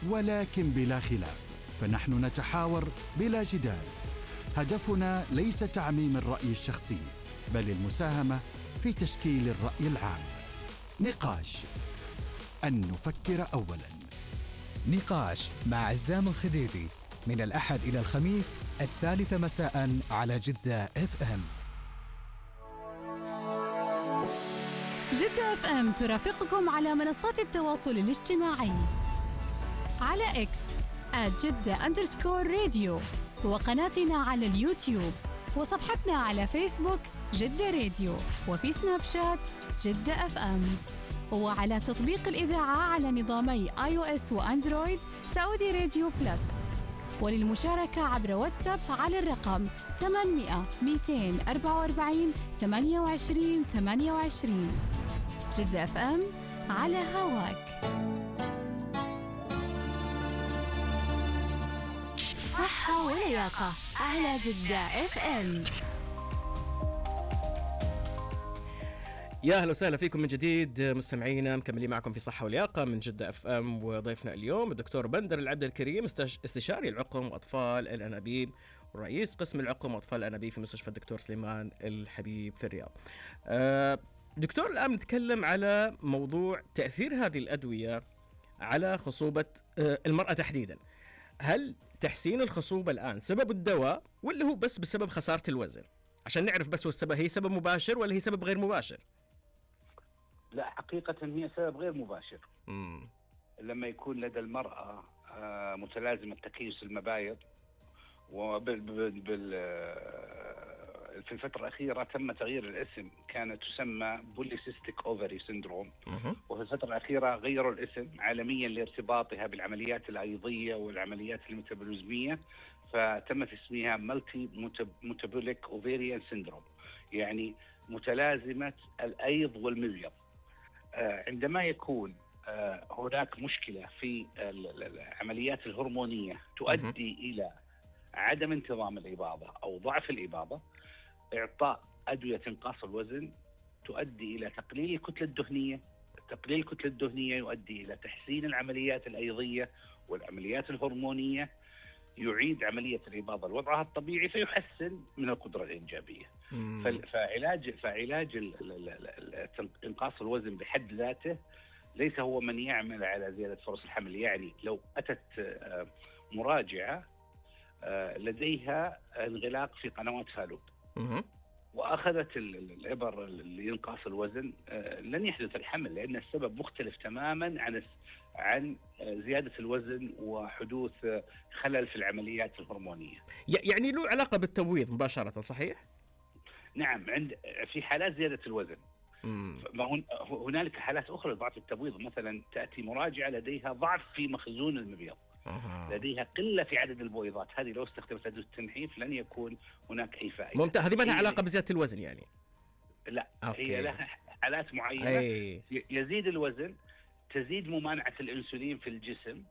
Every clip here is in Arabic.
ولكن بلا خلاف، فنحن نتحاور بلا جدال. هدفنا ليس تعميم الرأي الشخصي، بل المساهمة في تشكيل الرأي العام. نقاش، أن نفكر أولاً. نقاش مع عزام الخديدي من الأحد إلى الخميس 3 مساء على جدة FM. جدة FM ترافقكم على منصات التواصل الاجتماعي على X @جدة_radio، وقناتنا على اليوتيوب، وصفحتنا على فيسبوك جدة راديو، وفي سناب شات جدة FM، وعلى تطبيق الإذاعة على نظامي iOS وأندرويد سعودي راديو بلس. وللمشاركة عبر واتساب على الرقم 800 244 28 28. جدة FM على هواك. صحة ولياقة على جدة FM. يا أهلا وسهلا فيكم من جديد مستمعينا، مكملين معكم في صحة ولياقة من جدة FM. وضيفنا اليوم الدكتور بندر العبد الكريم، استشاري العقم وأطفال الأنابيب ورئيس قسم العقم وأطفال الأنابيب في مستشفى الدكتور سليمان الحبيب في الرياض. دكتور، الآن نتكلم على موضوع تأثير هذه الأدوية على خصوبة المرأة تحديدا. هل تحسين الخصوبة الآن سبب الدواء ولا هو بس بسبب خسارة الوزن؟ عشان نعرف بس هو السبب، هي سبب مباشر ولا هي سبب غير مباشر؟ لا، حقيقة هي سبب غير مباشر. لما يكون لدى المرأة متلازمة تكيس المبايض، في الفترة الأخيرة تم تغيير الاسم، كانت تسمى بوليسيستيك أوفري سيندروم، وفي الفترة الأخيرة غيروا الاسم عالميا لارتباطها بالعمليات الأيضية والعمليات الميتابوليزمية، فتم تسميها مالتي ميتابوليك أوفريان سيندروم، يعني متلازمة الأيض والمبيض. عندما يكون هناك مشكلة في العمليات الهرمونية تؤدي إلى عدم انتظام الإباضة أو ضعف الإباضة، إعطاء أدوية تنقاص الوزن تؤدي إلى تقليل الكتلة الدهنية. تقليل الكتلة الدهنية يؤدي إلى تحسين العمليات الأيضية والعمليات الهرمونية، يعيد عملية الإباضة لوضعها الطبيعي، فيحسن من القدرة الإنجابية. فعلاج انقاص الوزن بحد ذاته ليس هو من يعمل على زيادة فرص الحمل. يعني لو أتت مراجعة لديها انغلاق في قنوات فالوب وأخذت الإبر لإنقاص الوزن، لن يحدث الحمل، لأن السبب مختلف تماما عن زيادة الوزن وحدوث خلل في العمليات الهرمونية. يعني له علاقة بالتبويض مباشرة، صحيح؟ نعم، في حالات زيادة الوزن. هنالك حالات أخرى لضعف التبويض، مثلا تأتي مراجعة لديها ضعف في مخزون المبيض، لديها قلة في عدد البويضات، هذه لو استخدمت أدوية التنحيف لن يكون هناك أي فائدة. ممتاز، هذه ما لها علاقة بزيادة الوزن يعني؟ لا، هي لها حالات معينة. يزيد الوزن، تزيد ممانعة الأنسولين في الجسم،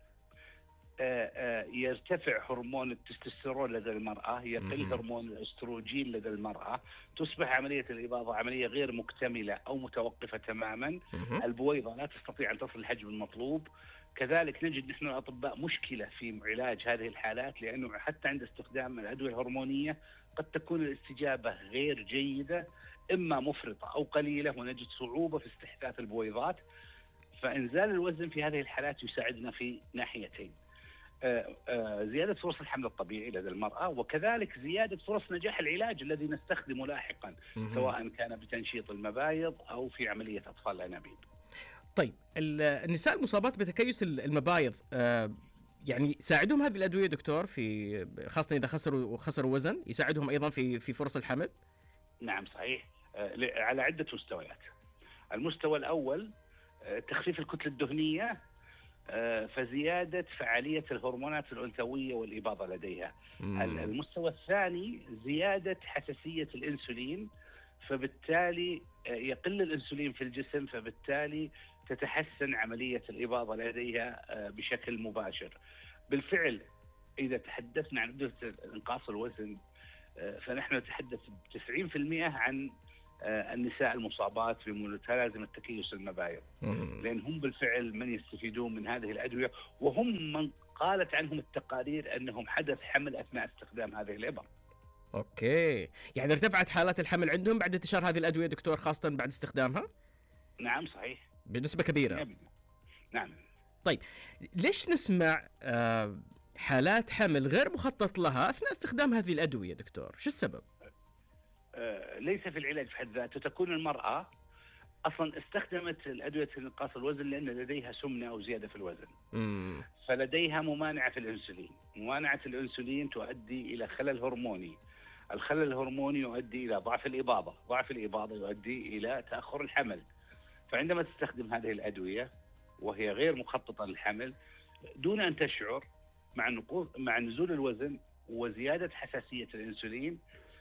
يرتفع هرمون التستوستيرون لدى المرأة، يقل هرمون الاستروجين لدى المرأة، تصبح عملية الإباضة عملية غير مكتملة أو متوقفة تماما، البويضة لا تستطيع أن تصل الحجم المطلوب. كذلك نجد نحن الأطباء مشكلة في علاج هذه الحالات، لأنه حتى عند استخدام الأدوية الهرمونية قد تكون الاستجابة غير جيدة، إما مفرطة أو قليلة، ونجد صعوبة في استحداث البويضات. فإنزال الوزن في هذه الحالات يساعدنا في ناحيتين: زيادة فرص الحمل الطبيعي لدى المرأة، وكذلك زيادة فرص نجاح العلاج الذي نستخدمه لاحقا، سواء كان بتنشيط المبايض أو في عملية أطفال الأنابيب. طيب، النساء المصابات بتكيس المبايض يعني ساعدهم هذه الأدوية دكتور، في خاصة إذا خسروا وزن، يساعدهم أيضا في فرص الحمل؟ نعم صحيح، على عدة مستويات. المستوى الأول تخفيف الكتلة الدهنية، فزيادة فعالية الهرمونات الأنثوية والإباضة لديها. المستوى الثاني زيادة حساسية الأنسولين، فبالتالي يقل الأنسولين في الجسم، فبالتالي تتحسن عملية الإباضة لديها بشكل مباشر. بالفعل إذا تحدثنا عن أدوية إنقاص الوزن، فنحن نتحدث ب 90% عن النساء المصابات بمتلازمة تكيس المبايض، لأن هم بالفعل من يستفيدون من هذه الأدوية، وهم من قالت عنهم التقارير أنهم حدث حمل أثناء استخدام هذه الإبر. أوكي، يعني ارتفعت حالات الحمل عندهم بعد انتشار هذه الأدوية دكتور، خاصة بعد استخدامها؟ نعم صحيح، بنسبة كبيرة. نعم. طيب ليش نسمع حالات حمل غير مخطط لها أثناء استخدام هذه الأدوية دكتور؟ شو السبب؟ ليس في العلاج في حد ذاته، تكون المرأة أصلا استخدمت الأدوية لإنقاص الوزن لأن لديها سمنة أو زيادة في الوزن. فلديها ممانعة في الأنسولين. ممانعة الأنسولين تؤدي إلى خلل هرموني. الخلل الهرموني يؤدي إلى ضعف الإباضة. ضعف الإباضة يؤدي إلى تأخر الحمل. فعندما تستخدم هذه الأدوية وهي غير مخططة للحمل دون أن تشعر، مع نزول الوزن وزيادة حساسية الأنسولين،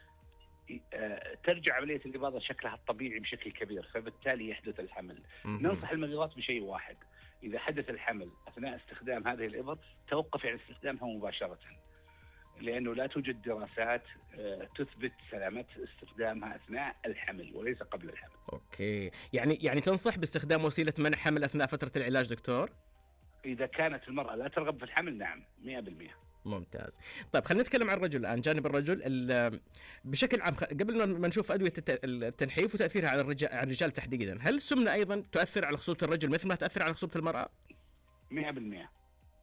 ترجع عملية الإباضة شكلها الطبيعي بشكل كبير، فبالتالي يحدث الحمل. ننصح المريضات بشيء واحد: إذا حدث الحمل أثناء استخدام هذه الإبر توقف عن استخدامها مباشرة، لأنه لا توجد دراسات تثبت سلامة استخدامها أثناء الحمل وليس قبل الحمل. أوكي، يعني تنصح باستخدام وسيلة منع حمل أثناء فترة العلاج دكتور؟ إذا كانت المرأة لا ترغب في الحمل نعم 100%. ممتاز. طيب خلينا نتكلم عن الرجل الآن، جانب الرجل بشكل عام، قبل ما نشوف أدوية التنحيف وتأثيرها على الرجال تحديدا، هل السمنة أيضا تؤثر على خصوبة الرجل مثل ما تأثر على خصوبة المرأة؟ 100%.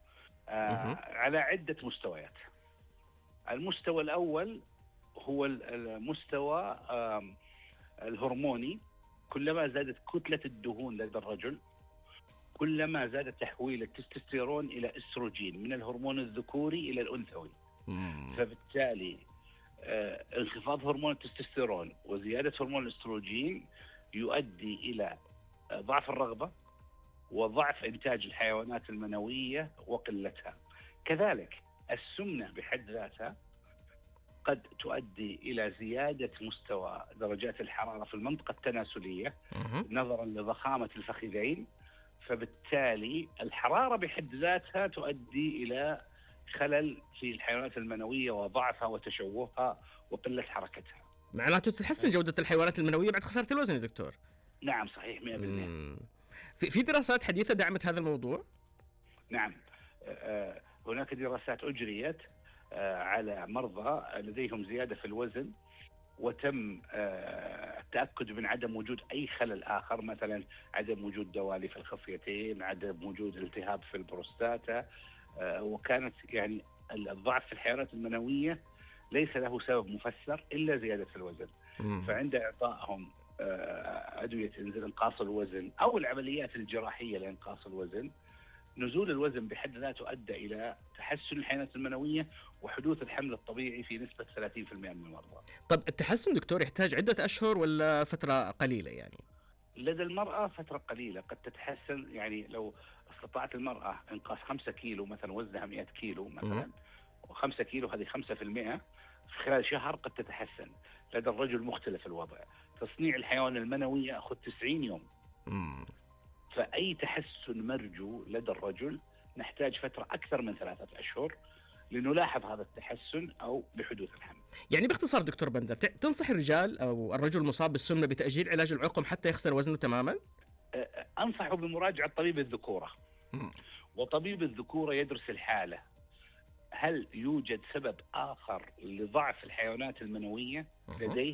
على عدة مستويات. المستوى الأول هو المستوى الهرموني. كلما زادت كتلة الدهون لدى الرجل كلما زاد تحويل التستوستيرون إلى استروجين من الهرمون الذكوري إلى الأنثوي. فبالتالي انخفاض هرمون التستوستيرون وزيادة هرمون الاستروجين يؤدي إلى ضعف الرغبة وضعف إنتاج الحيوانات المنوية وقلتها. كذلك السمنة بحد ذاتها قد تؤدي إلى زيادة مستوى درجات الحرارة في المنطقة التناسلية نظرا لضخامة الفخذين، فبالتالي الحرارة بحد ذاتها تؤدي إلى خلل في الحيوانات المنوية وضعفها وتشوهها وقلة حركتها. معناته تتحسن جودة الحيوانات المنوية بعد خسارة الوزن يا دكتور؟ نعم صحيح 100%. في دراسات حديثة دعمت هذا الموضوع؟ نعم، هناك دراسات أجريت على مرضى لديهم زيادة في الوزن وتم التأكد من عدم وجود أي خلل آخر، مثلا عدم وجود دوالي في الخصيتين، عدم وجود التهاب في البروستاتا، وكانت يعني الضعف في الحيوانات المنوية ليس له سبب مفسر إلا زيادة في الوزن. فعند إعطائهم أدوية إنقاص الوزن أو العمليات الجراحية لإنقاص الوزن، نزول الوزن بحد ذاته أدى إلى تحسن الحيوانات المنوية وحدوث الحمل الطبيعي في نسبة 30% من المرضى. طب التحسن دكتور يحتاج عدة أشهر ولا فترة قليلة يعني؟ لدى المرأة فترة قليلة قد تتحسن، يعني لو استطاعت المرأة إنقاص 5 كيلو مثلا، وزنها 100 كيلو مثلا، و5 كيلو هذه 5%، خلال شهر قد تتحسن. لدى الرجل مختلف الوضع. تصنيع الحيوان المنوي يأخذ 90 يوم. فأي تحسن مرجو لدى الرجل نحتاج فترة أكثر من 3 أشهر لنلاحظ هذا التحسن أو بحدوث الحمل. يعني باختصار دكتور بندر، تنصح الرجال أو الرجل المصاب بالسمنة بتأجيل علاج العقم حتى يخسر وزنه تماما؟ أنصحه بمراجعة طبيب الذكورة. وطبيب الذكورة يدرس الحالة، هل يوجد سبب آخر لضعف الحيوانات المنوية لديه؟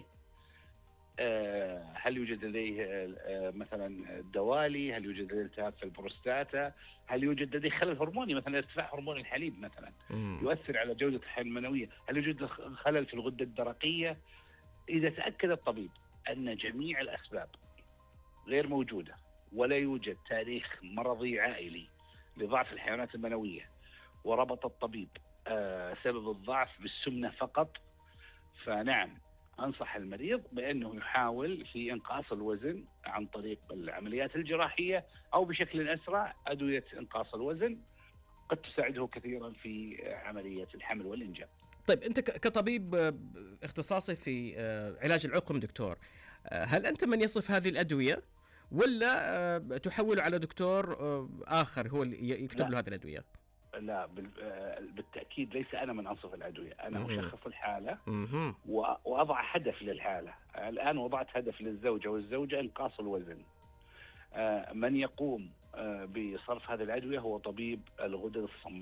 هل يوجد لديه مثلا دوالي؟ هل يوجد لديه التهاب في البروستاتا؟ هل يوجد لديه خلل هرموني مثلا ارتفاع هرمون الحليب مثلا يؤثر على جودة الحيوان المنوية؟ هل يوجد خلل في الغدة الدرقية؟ إذا تأكد الطبيب أن جميع الأسباب غير موجودة ولا يوجد تاريخ مرضي عائلي لضعف الحيوانات المنوية، وربط الطبيب سبب الضعف بالسمنة فقط، فنعم أنصح المريض بأنه يحاول في إنقاص الوزن عن طريق العمليات الجراحية أو بشكل أسرع أدوية إنقاص الوزن قد تساعده كثيرا في عملية الحمل والإنجاب. طيب أنت كطبيب اختصاصي في علاج العقم دكتور، هل أنت من يصف هذه الأدوية ولا تحول على دكتور آخر هو اللي يكتب له هذه الأدوية؟ لا بالتأكيد ليس أنا من أنصف الأدوية، أنا أشخص الحالة وأضع هدف للحالة. الآن وضعت هدف للزوجة والزوجة إنقاص الوزن. من يقوم بصرف هذه الأدوية هو طبيب الغدد الصماء.